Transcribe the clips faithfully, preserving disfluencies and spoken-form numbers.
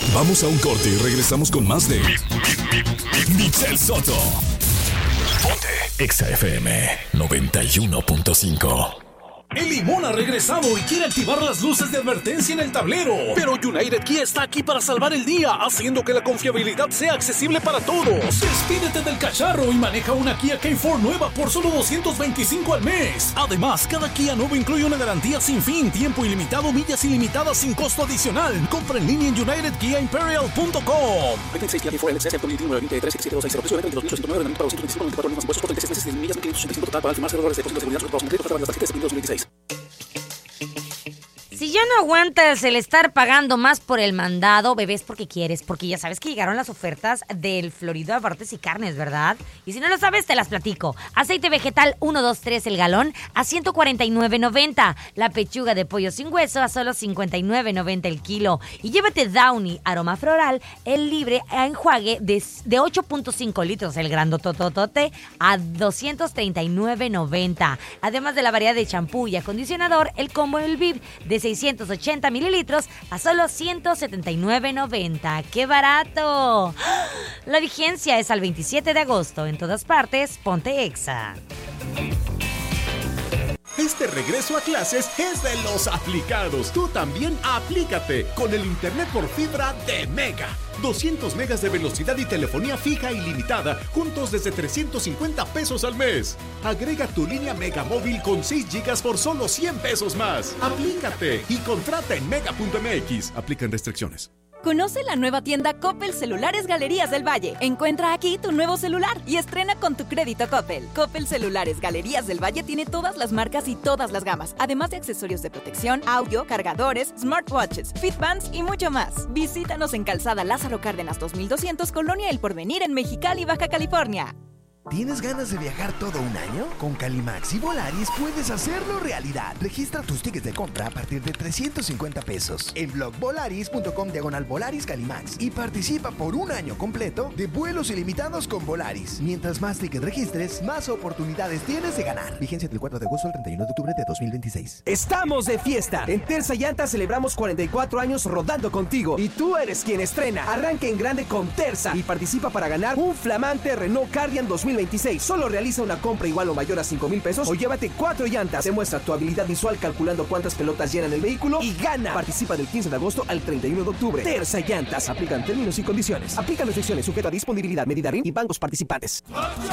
Vamos a un corte y regresamos con más de Michelle Soto. Ponte Exa F M noventa y uno punto cinco. El Limón ha regresado y quiere activar las luces de advertencia en el tablero. Pero United Kia está aquí para salvar el día, haciendo que la confiabilidad sea accesible para todos. Despídete del cacharro y maneja una Kia K cuatro nueva por solo doscientos veinticinco al mes. Además, cada Kia nuevo incluye una garantía sin fin, tiempo ilimitado, millas ilimitadas sin costo adicional. Compra en línea en united kia imperial punto com. veintiséis Kia K cuatro L X S veintinueve veintitrés siete dos seis cero, precio de veintidós mil doscientos nueve, para doscientos veinticinco, veinticuatro más impuestos por treinta y seis meses de millas, mil quinientos ochenta y cinco total para el firmar cero dólares de depósito de seguridad sobre pagos completos para las tarjetas de dos mil dieciséis. Si ya no aguantas el estar pagando más por el mandado, bebés porque quieres, porque ya sabes que llegaron las ofertas del Florido Abarrotes y Carnes, ¿verdad? Y si no lo sabes, te las platico. Aceite vegetal uno, dos, tres el galón a ciento cuarenta y nueve noventa. La pechuga de pollo sin hueso a solo cincuenta y nueve noventa el kilo. Y llévate Downy aroma floral, el libre a enjuague de, de ocho punto cinco litros, el grandotototote a doscientos treinta y nueve noventa. Además de la variedad de champú y acondicionador, el combo El Viv de seiscientos ochenta mililitros a solo ciento setenta y nueve noventa. ¡Qué barato! La vigencia es al veintisiete de agosto. En todas partes, ponte Exa. Este regreso a clases es de los aplicados. Tú también aplícate con el internet por fibra de Mega. doscientos megas de velocidad y telefonía fija ilimitada, juntos desde trescientos cincuenta pesos al mes. Agrega tu línea Mega Móvil con seis gigas por solo cien pesos más. Aplícate y contrata en mega punto m x. Aplican restricciones. Conoce la nueva tienda Coppel Celulares Galerías del Valle. Encuentra aquí tu nuevo celular y estrena con tu crédito Coppel. Coppel Celulares Galerías del Valle tiene todas las marcas y todas las gamas, además de accesorios de protección, audio, cargadores, smartwatches, fitbands y mucho más. Visítanos en Calzada Lázaro Cárdenas dos mil doscientos, Colonia El Porvenir, en Mexicali, Baja California. ¿Tienes ganas de viajar todo un año? Con Calimax y Volaris puedes hacerlo realidad. Registra tus tickets de compra a partir de trescientos cincuenta pesos en blog volaris punto com diagonal Volaris Calimax y participa por un año completo de vuelos ilimitados con Volaris. Mientras más tickets registres, más oportunidades tienes de ganar. Vigencia del cuatro de agosto al treinta y uno de octubre de dos mil veintiséis. ¡Estamos de fiesta! En Terza Llanta celebramos cuarenta y cuatro años rodando contigo y tú eres quien estrena. Arranca en grande con Terza y participa para ganar un flamante Renault Cardian dos mil veintiséis. Solo realiza una compra igual o mayor a cinco mil pesos o llévate cuatro llantas. Demuestra tu habilidad visual calculando cuántas pelotas llenan el vehículo y gana. Participa del quince de agosto al treinta y uno de octubre. Terza Llantas. Aplican términos y condiciones. Aplican restricciones sujeta a disponibilidad, medida R I N y bancos participantes.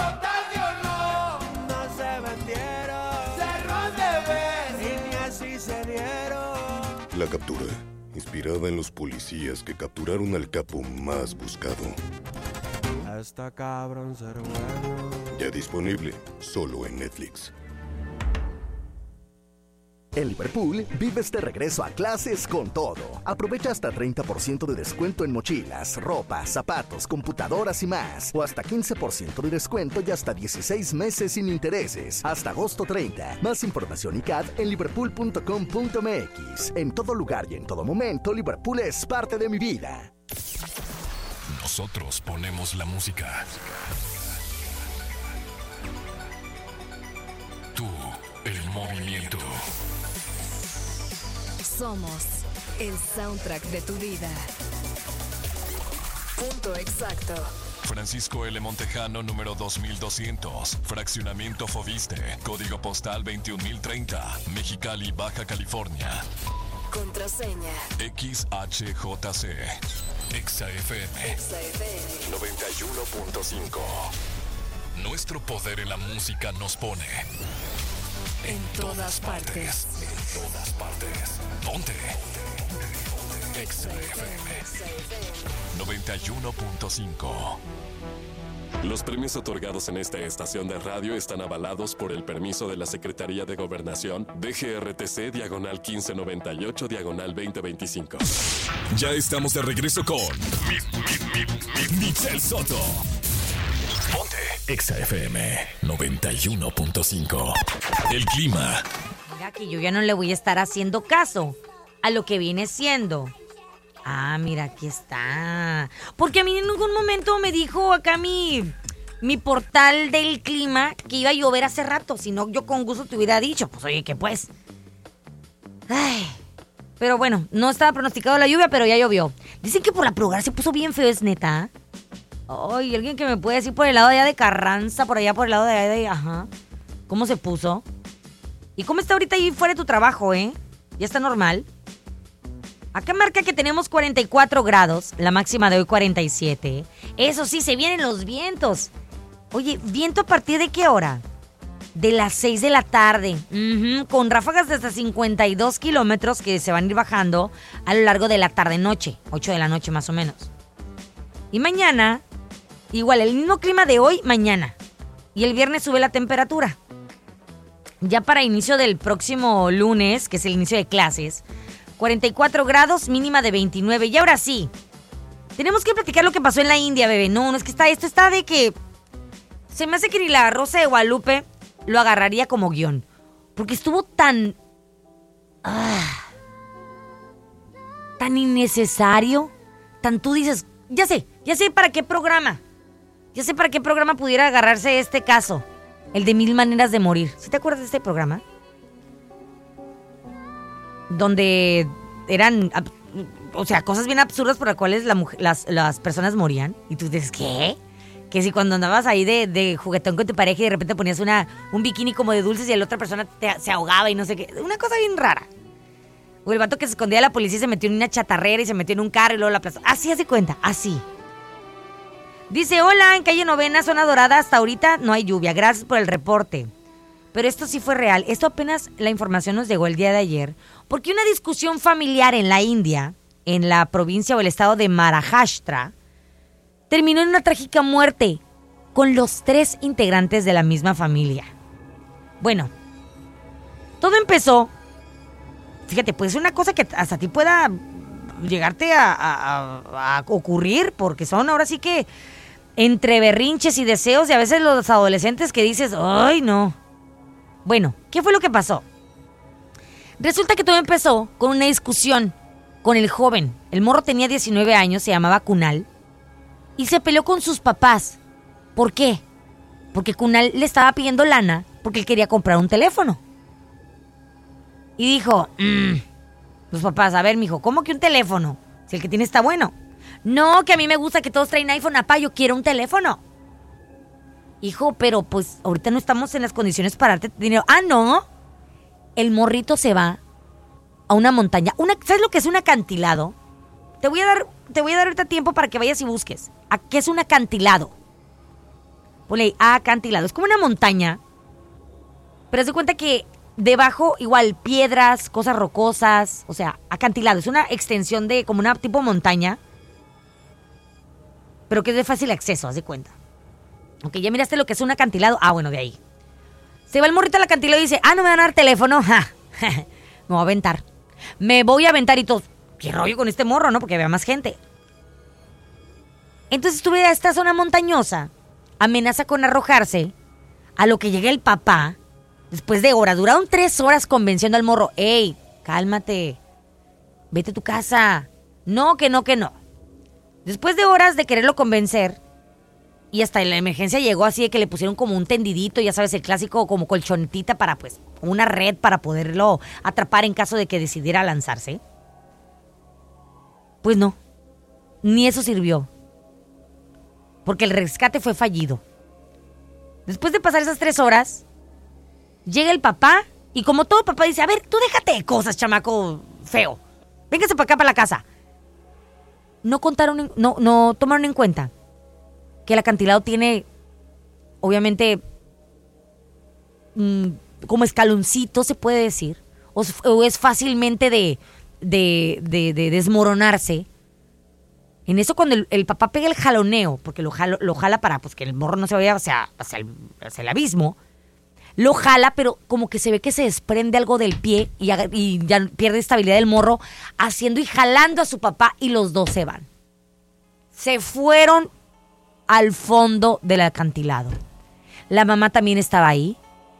La captura, inspirada en los policías que capturaron al capo más buscado. Está cabrón ser bueno. Ya disponible, solo en Netflix. En Liverpool, vives de regreso a clases con todo. Aprovecha hasta treinta por ciento de descuento en mochilas, ropa, zapatos, computadoras y más. O hasta quince por ciento de descuento y hasta dieciséis meses sin intereses. Hasta agosto treinta. Más información y C A D en liverpool punto com punto m x. En todo lugar y en todo momento, Liverpool es parte de mi vida. Nosotros ponemos la música. Tú, el movimiento. Somos el soundtrack de tu vida. Punto exacto. Francisco L. Montejano, número dos mil doscientos. Fraccionamiento Foviste. Código postal veintiún mil treinta. Mexicali, Baja California. Contraseña. X H J C. Exa F M. Exa F M. noventa y uno punto cinco. Nuestro poder en la música nos pone en todas partes. En todas partes. Ponte. Exa F M. noventa y uno punto cinco. Los premios otorgados en esta estación de radio están avalados por el permiso de la Secretaría de Gobernación D G R T C diagonal quince noventa y ocho diagonal veinte veinticinco. Ya estamos de regreso con Michelle Soto. Ponte Exa F M noventa y uno punto cinco. El clima. Mira que yo ya no le voy a estar haciendo caso a lo que viene siendo. Ah, mira, aquí está. Porque a mí en ningún momento me dijo acá mi, mi portal del clima que iba a llover hace rato. Si no, yo con gusto te hubiera dicho, pues oye, que pues. Ay, Pero bueno, no estaba pronosticado la lluvia, pero ya llovió. Dicen que por la pulgar se puso bien feo, ¿es neta? Ay, alguien que me puede decir por el lado de allá de Carranza, por allá por el lado de allá de... Ajá. ¿Cómo se puso? ¿Y cómo está ahorita ahí fuera de tu trabajo, eh? ¿Ya está normal? Acá marca que tenemos cuarenta y cuatro grados, la máxima de hoy cuarenta y siete. Eso sí, se vienen los vientos. Oye, ¿viento a partir de qué hora? De las seis de la tarde, uh-huh, con ráfagas de hasta cincuenta y dos kilómetros que se van a ir bajando a lo largo de la tarde-noche, ocho de la noche más o menos. Y mañana, igual, el mismo clima de hoy, mañana. Y el viernes sube la temperatura. Ya para inicio del próximo lunes, que es el inicio de clases, cuarenta y cuatro grados, mínima de veintinueve. Y ahora sí, tenemos que platicar lo que pasó en la India, bebé. No, no es que está, esto está de que... Se me hace que ni la Rosa de Guadalupe lo agarraría como guión. Porque estuvo tan... Ah, tan innecesario. Tan tú dices, ya sé, ya sé para qué programa. Ya sé para qué programa pudiera agarrarse este caso. El de Mil Maneras de Morir. ¿Sí te acuerdas de este programa? Donde eran, o sea, cosas bien absurdas por las cuales la mujer, las, las personas morían. Y tú dices, ¿qué? Que si cuando andabas ahí de, de juguetón con tu pareja y de repente ponías una, un bikini como de dulces y la otra persona te, se ahogaba y no sé qué. Una cosa bien rara. O el vato que se escondía de la policía y se metió en una chatarrera y se metió en un carro y luego la aplastó. Así hace cuenta, así. Dice, hola, en calle Novena, zona dorada, hasta ahorita no hay lluvia. Gracias por el reporte. Pero esto sí fue real. Esto apenas la información nos llegó el día de ayer. Porque una discusión familiar en la India, en la provincia o el estado de Maharashtra, terminó en una trágica muerte con los tres integrantes de la misma familia. Bueno, todo empezó, fíjate, pues es una cosa que hasta a ti pueda llegarte a, a, a ocurrir, porque son ahora sí que entre berrinches y deseos, y a veces los adolescentes que dices, ¡ay, no! Bueno, ¿qué fue lo que pasó? Resulta que todo empezó con una discusión con el joven. El morro tenía diecinueve años, se llamaba Kunal, y se peleó con sus papás. ¿Por qué? Porque Kunal le estaba pidiendo lana porque él quería comprar un teléfono. Y dijo, mmm, los papás, a ver, mijo, ¿cómo que un teléfono? Si el que tiene está bueno. No, que a mí me gusta que todos traen iPhone, apá, yo quiero un teléfono. Hijo, pero pues ahorita no estamos en las condiciones para darte dinero. Ah, no. El morrito se va a una montaña. Una, ¿sabes lo que es un acantilado? Te voy a dar, te voy a dar ahorita tiempo para que vayas y busques. ¿A qué es un acantilado? Ponle ahí, acantilado. Es como una montaña. Pero haz de cuenta que debajo, igual, piedras, cosas rocosas. O sea, acantilado. Es una extensión de como una tipo montaña. Pero que es de fácil acceso, haz de cuenta. Ok, ya miraste lo que es un acantilado. Ah, bueno, de ahí. Se va el morrito al acantilado y dice, ah, no me van a dar teléfono. Ja, me voy a aventar. Me voy a aventar y todo. ¿Qué rollo con este morro, no? Porque había más gente. Entonces estuve a esta zona montañosa. Amenaza con arrojarse. A lo que llega el papá. Después de horas. Duraron tres horas convenciendo al morro. Ey, cálmate. Vete a tu casa. No, que no, que no. Después de horas de quererlo convencer. Y hasta la emergencia llegó así de que le pusieron como un tendidito. Ya sabes, el clásico como colchonetita para pues una red para poderlo atrapar en caso de que decidiera lanzarse. Pues no. Ni eso sirvió. Porque el rescate fue fallido. Después de pasar esas tres horas, llega el papá y como todo papá dice, a ver, tú déjate de cosas, chamaco feo. Véngase para acá, para la casa. No contaron, no, no tomaron en cuenta que el acantilado tiene, obviamente, mmm, como escaloncito, se puede decir, o, o es fácilmente de, de, de, de desmoronarse. En eso cuando el, el papá pega el jaloneo, porque lo, jalo, lo jala para pues, que el morro no se vaya hacia, hacia, el, hacia el abismo, lo jala, pero como que se ve que se desprende algo del pie y, y ya pierde estabilidad del morro, haciendo y jalando a su papá y los dos se van. Se fueron al fondo del acantilado. La mamá también estaba ahí.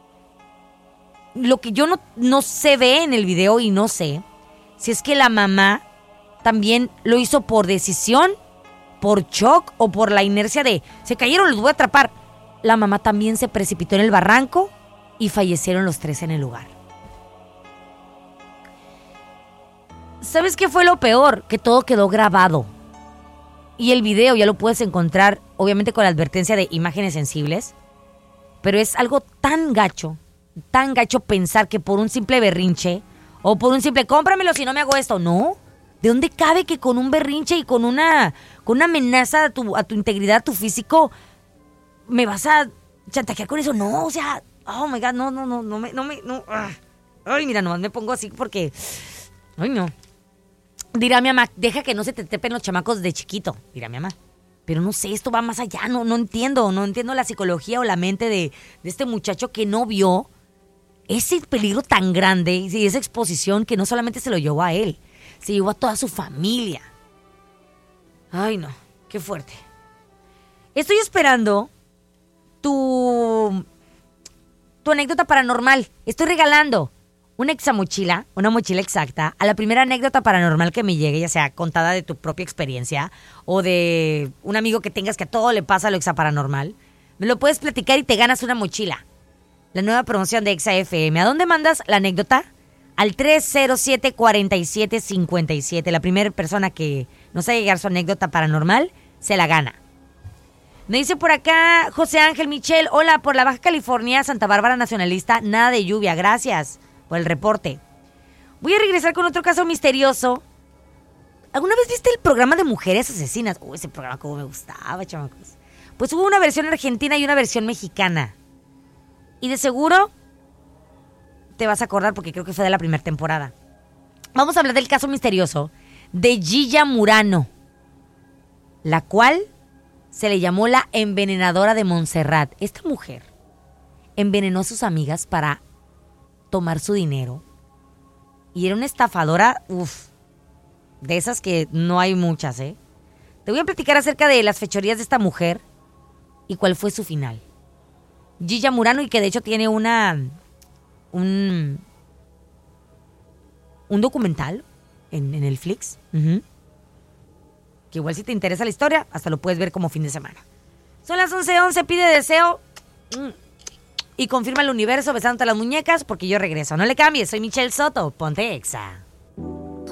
Lo que yo no, no se ve en el video y no sé si es que la mamá también lo hizo por decisión, por shock o por la inercia de se cayeron, los voy a atrapar. La mamá también se precipitó en el barranco y fallecieron los tres en el lugar. ¿Sabes qué fue lo peor? Que todo quedó grabado. Y el video ya lo puedes encontrar, obviamente con la advertencia de imágenes sensibles. Pero es algo tan gacho, tan gacho pensar que por un simple berrinche o por un simple cómpramelo si no me hago esto. No. ¿De dónde cabe que con un berrinche y con una, con una amenaza a tu, a tu integridad, a tu físico, me vas a chantajear con eso? No, o sea, oh my God, no, no, no, no me, no me, no. Ah. Ay, mira, nomás me pongo así porque, ay, no. Dirá mi mamá, deja que no se te trepen los chamacos de chiquito. Dirá mi mamá. Pero no sé, esto va más allá. No, no entiendo. No entiendo la psicología o la mente de, de este muchacho que no vio ese peligro tan grande y esa exposición que no solamente se lo llevó a él, se llevó a toda su familia. Ay, no. Qué fuerte. Estoy esperando tu, tu anécdota paranormal. Estoy regalando una examochila, una mochila exacta, a la primera anécdota paranormal que me llegue, ya sea contada de tu propia experiencia o de un amigo que tengas que a todo le pasa lo exaparanormal. Me lo puedes platicar y te ganas una mochila. La nueva promoción de Exa F M. ¿A dónde mandas la anécdota? Al tres cero siete, cuatro siete cinco siete. La primera persona que nos haga llegar su anécdota paranormal se la gana. Me dice por acá José Ángel Michel. Hola, por la Baja California, Santa Bárbara Nacionalista, nada de lluvia. Gracias por el reporte. Voy a regresar con otro caso misterioso. ¿Alguna vez viste el programa de Mujeres Asesinas? Uy, ese programa como me gustaba, chamacos. Pues hubo una versión argentina y una versión mexicana. Y de seguro te vas a acordar porque creo que fue de la primera temporada. Vamos a hablar del caso misterioso de Gilla Murano, la cual se le llamó la envenenadora de Montserrat. Esta mujer envenenó a sus amigas para tomar su dinero. Y era una estafadora, uff, de esas que no hay muchas, ¿eh? Te voy a platicar acerca de las fechorías de esta mujer y cuál fue su final. Gilla Murano, y que de hecho tiene una un un documental en, en el Flix, uh-huh, que igual si te interesa la historia hasta lo puedes ver como fin de semana. Son las once once, pide deseo y confirma el universo besándote las muñecas porque yo regreso. No le cambies, soy Michelle Soto, ponte Exa.